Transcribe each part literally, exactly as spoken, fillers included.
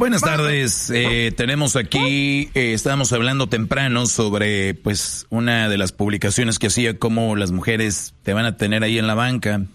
Buenas tardes, eh, tenemos aquí, eh, estábamos hablando temprano sobre pues una de las publicaciones que hacía cómo las mujeres te van a tener ahí en la banca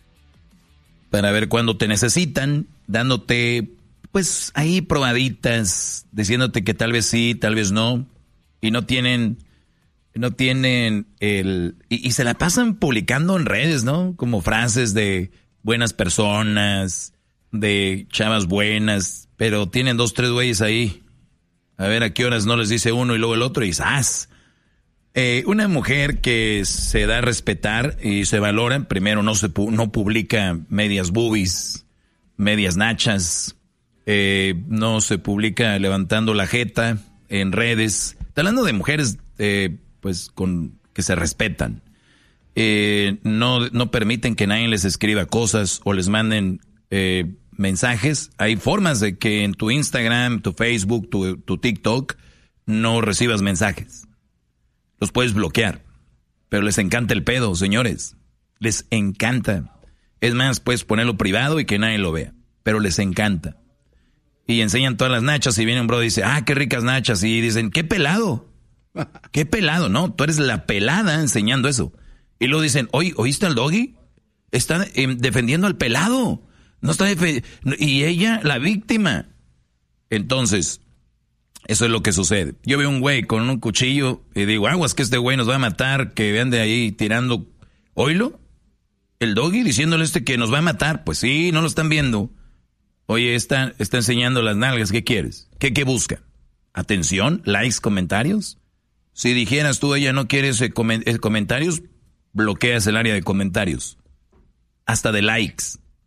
para ver cuándo te necesitan, dándote pues ahí probaditas, diciéndote que tal vez sí, tal vez no, y no tienen, no tienen el, y, y se la pasan publicando en redes, ¿no? Como frases de buenas personas, de chavas buenas, pero tienen dos, tres güeyes ahí. A ver a qué horas no les dice uno y luego el otro y ¡zas! Eh, una mujer que se da a respetar y se valora, primero no se no publica medias boobies, medias nachas, eh, no se publica levantando la jeta en redes. Está hablando de mujeres eh, pues con que se respetan. Eh, no, no permiten que nadie les escriba cosas o les manden eh, mensajes. Hay formas de que en tu Instagram, tu Facebook, tu, tu TikTok no recibas mensajes. Los puedes bloquear, pero les encanta el pedo, señores. Les encanta. Es más, puedes ponerlo privado y que nadie lo vea, pero les encanta. Y enseñan todas las nachas y viene un bro y dice, ah, qué ricas nachas. Y dicen, qué pelado. Qué pelado, no, tú eres la pelada enseñando eso. Y luego dicen, oye, ¿oíste al doggy? Está eh, defendiendo al pelado. No está defe- y ella, la víctima. Entonces, eso es lo que sucede. Yo veo un güey con un cuchillo y digo, aguas que este güey nos va a matar, que ande ahí tirando. ¿Oílo? El doggy diciéndole este que nos va a matar. Pues sí, no lo están viendo. Oye, está, está enseñando las nalgas, ¿qué quieres? ¿Qué, qué busca? ¿Atención? ¿Likes? ¿Comentarios? Si dijeras tú, ella no quiere ese coment- ese comentarios, bloqueas el área de comentarios. Hasta de likes.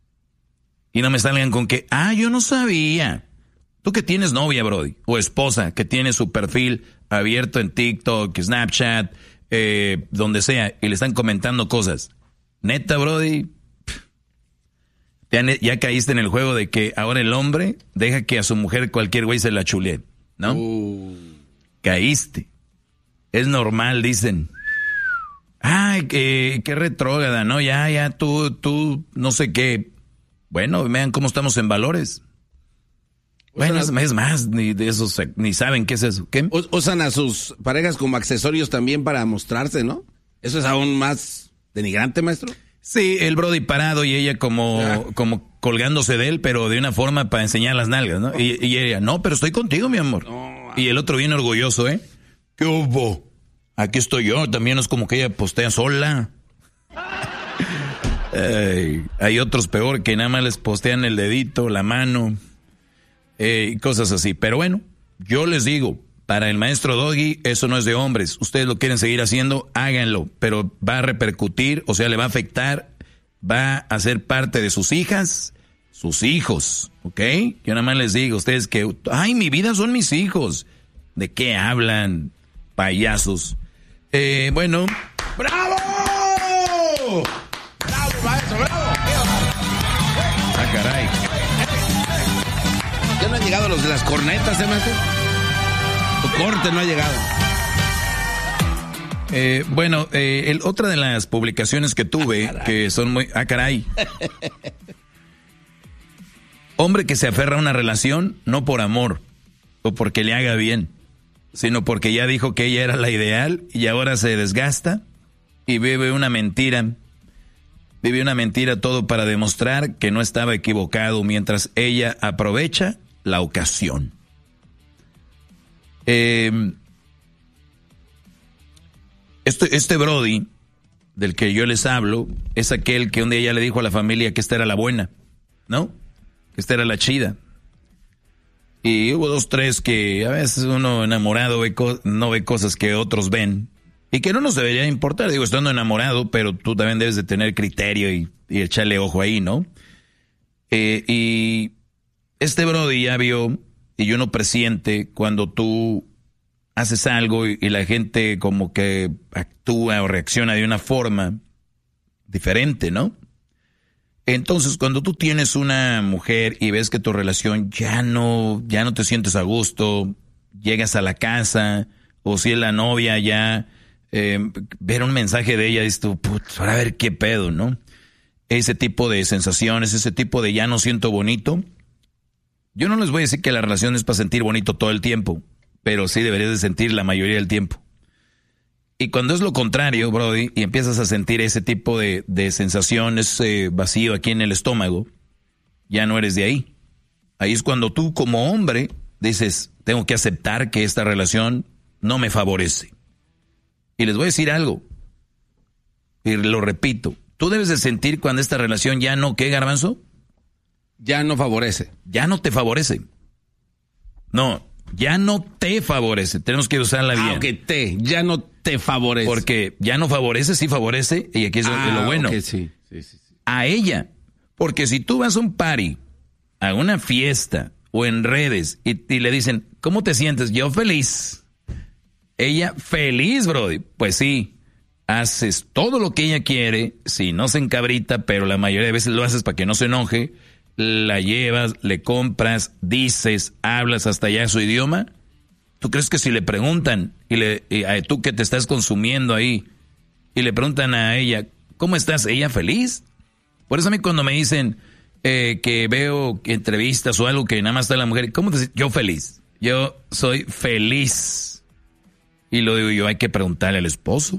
Y no me salgan con que, ah, yo no sabía. Tú que tienes novia, Brody, o esposa, que tiene su perfil abierto en TikTok, Snapchat, eh, donde sea, y le están comentando cosas. Neta, Brody, ya, ya caíste en el juego de que ahora el hombre deja que a su mujer cualquier güey se la chulee, ¿no? Uh. Caíste. Es normal, dicen. Ay, qué, qué retrógrada, ¿no? Ya, ya, tú, tú, no sé qué. Bueno, vean cómo estamos en valores. Bueno, es, es más, ni de eso, ni saben qué es eso. ¿Qué? Usan a sus parejas como accesorios también para mostrarse, ¿no? Eso es aún más denigrante, maestro. Sí, el Brody parado y ella como, ah. como colgándose de él, pero de una forma para enseñar las nalgas, ¿no? Y, y ella, no, pero estoy contigo, mi amor. No, ah. Y el otro bien orgulloso, ¿eh? ¿Qué hubo? Aquí estoy yo, también es como que ella postea sola. Ay, hay otros peor que nada más les postean el dedito, la mano, eh, y cosas así. Pero bueno, yo les digo, para el maestro Doggy, eso no es de hombres. Ustedes lo quieren seguir haciendo, háganlo, pero va a repercutir, o sea, le va a afectar, va a ser parte de sus hijas, sus hijos, ¿ok? Yo nada más les digo, ustedes que, ay, mi vida son mis hijos. ¿De qué hablan, payasos? Eh, bueno. ¡Bravo! ¡Bravo, maestro, bravo! Ah, caray. ¿Ya no han llegado los de las cornetas, eh, maestro? Tu corte no ha llegado. Eh, bueno, eh, el, otra de las publicaciones que tuve, ah, que son muy... Ah, caray. Hombre que se aferra a una relación, no por amor, o porque le haga bien, sino porque ya dijo que ella era la ideal y ahora se desgasta y vive una mentira. Vive una mentira todo para demostrar que no estaba equivocado mientras ella aprovecha la ocasión. Eh, este, este Brody del que yo les hablo es aquel que un día ya le dijo a la familia que esta era la buena, ¿no? Que esta era la chida. Y hubo dos, tres que a veces uno enamorado ve co- no ve cosas que otros ven. Y que no nos debería importar, digo, estando enamorado, pero tú también debes de tener criterio y, y echarle ojo ahí, ¿no? Eh, y este Brody ya vio, y uno presiente cuando tú haces algo y, y la gente como que actúa o reacciona de una forma diferente, ¿no? Entonces, cuando tú tienes una mujer y ves que tu relación ya no, ya no te sientes a gusto, llegas a la casa, o si es la novia ya, eh, ver un mensaje de ella, dices tú, putz, para ver qué pedo, ¿no? Ese tipo de sensaciones, ese tipo de ya no siento bonito, Yo no les voy a decir que la relación es para sentir bonito todo el tiempo, pero sí deberías de sentir la mayoría del tiempo. Y cuando es lo contrario, Brody, y empiezas a sentir ese tipo de, de sensación, ese vacío aquí en el estómago, ya no eres de ahí. Ahí es cuando tú como hombre dices, tengo que aceptar que esta relación no me favorece. Y les voy a decir algo, y lo repito, tú debes de sentir cuando esta relación ya no, ¿qué, Garbanzo? Ya no favorece. Ya no te favorece. No, ya no te favorece. Tenemos que usarla bien. Ah, que te, ya no te favorece. Porque ya no favorece, sí favorece, y aquí es ah, lo bueno. Okay, sí. Sí, sí, sí. A ella. Porque si tú vas a un party, a una fiesta, o en redes, y, y le dicen, ¿cómo te sientes? Yo feliz. Ella feliz, Brody. Pues sí, haces todo lo que ella quiere, si no se encabrita, pero la mayoría de veces lo haces para que no se enoje, la llevas, le compras, dices, hablas hasta allá su idioma. ¿Tú crees que si le preguntan, y, le, y a tú que te estás consumiendo ahí, y le preguntan a ella, ¿cómo estás? ¿Ella feliz? Por eso a mí cuando me dicen eh, que veo entrevistas o algo que nada más está la mujer, ¿cómo te sientes? Yo feliz. Yo soy feliz. Y lo digo yo, hay que preguntarle al esposo.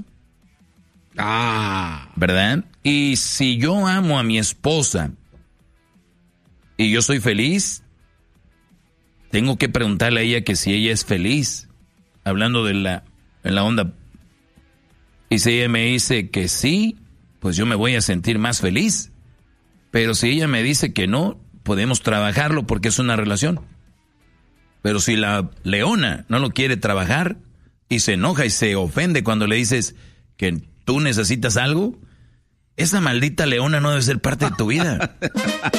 Ah. ¿Verdad? Y si yo amo a mi esposa y yo soy feliz, tengo que preguntarle a ella que si ella es feliz. Hablando de la, en la onda. Y si ella me dice que sí, pues yo me voy a sentir más feliz. Pero si ella me dice que no, podemos trabajarlo porque es una relación. Pero si la leona no lo quiere trabajar y se enoja y se ofende cuando le dices que tú necesitas algo, esa maldita leona no debe ser parte de tu vida.